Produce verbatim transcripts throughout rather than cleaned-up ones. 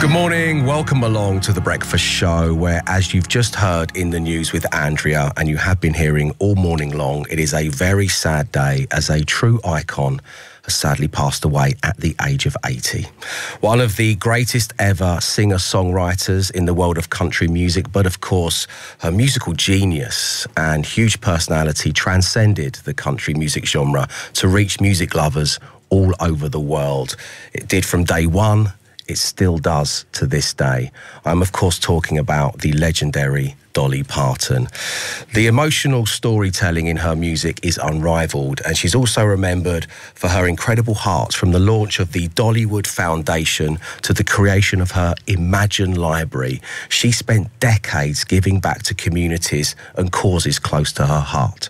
Good morning, welcome along to The Breakfast Show, where, as you've just heard in the news with Andrea, and you have been hearing all morning long, it is a very sad day as a true icon has sadly passed away at the age of eighty. One of the greatest ever singer-songwriters in the world of country music, but of course, her musical genius and huge personality transcended the country music genre to reach music lovers all over the world. It did from day one. It still does to this day. I'm, of course, talking about the legendary Dolly Parton. The emotional storytelling in her music is unrivaled, and she's also remembered for her incredible heart, from the launch of the Dollywood Foundation to the creation of her Imagine Library. She spent decades giving back to communities and causes close to her heart.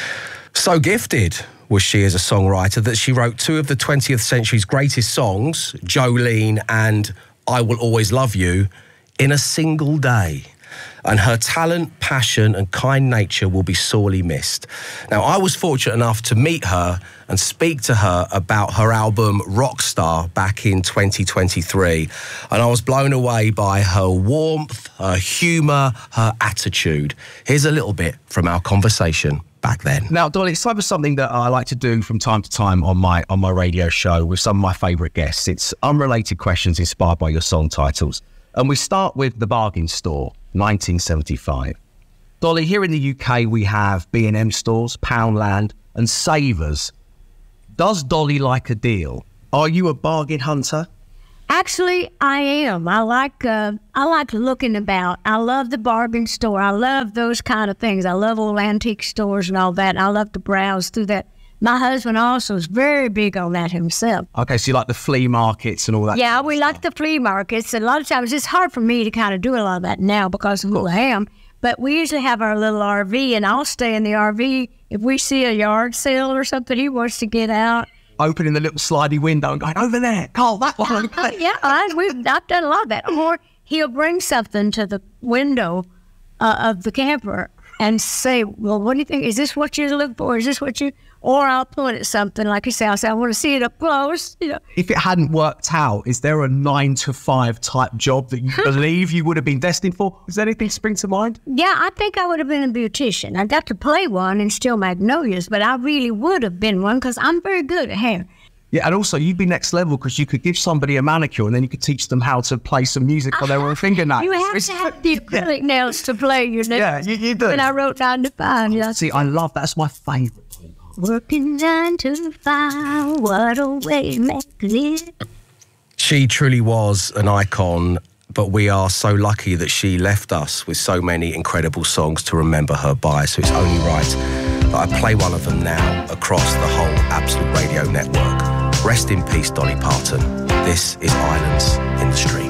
So gifted was she as a songwriter that she wrote two of the twentieth century's greatest songs, Jolene and I Will Always Love You, in a single day. And her talent, passion and kind nature will be sorely missed. Now, I was fortunate enough to meet her and speak to her about her album Rockstar back in twenty twenty-three. And I was blown away by her warmth, her humour, her attitude. Here's a little bit from our conversation back then. Now, Dolly, it's time for something that I like to do from time to time on my on my radio show with some of my favourite guests. It's unrelated questions inspired by your song titles. And we start with The Bargain Store, nineteen seventy-five. Dolly, here in the U K, we have B and M stores, Poundland and Savers. Does Dolly like a deal? Are you a bargain hunter? Actually, I am. I like uh, I like looking about. I love the bargain store. I love those kind of things. I love old antique stores and all that. I love to browse through that. My husband also is very big on that himself. Okay, so you like the flea markets and all that? Yeah, we like the flea markets. A lot of times it's hard for me to kind of do a lot of that now because of who I am. But we usually have our little R V, and I'll stay in the R V. If we see a yard sale or something, he wants to get out. Opening the little slidey window and going, over there, Carl, that one. Uh, yeah, I, we've, I've done a lot of that. Or he'll bring something to the window uh, of the camper and say, well, what do you think? Is this what you look for? Is this what you... Or I'll point at something, like you say, I'll say, I want to see it up close. You know. If it hadn't worked out, is there a nine to five type job that you believe you would have been destined for? Does anything spring to mind? Yeah, I think I would have been a beautician. I got to play one in Steel Magnolias, but I really would have been one because I'm very good at hair. Yeah, and also you'd be next level because you could give somebody a manicure and then you could teach them how to play some music on their own fingernails. You have to have the acrylic yeah. nails to play your nails. Yeah, you, you do. And I wrote nine to five. You know? See, I love that. That's my favourite. Working nine to five, what a way to make it. She truly was an icon, but we are so lucky that she left us with so many incredible songs to remember her by. So it's only right that I play one of them now across the whole Absolute Radio network. Rest in peace, Dolly Parton. This is Islands in the Stream.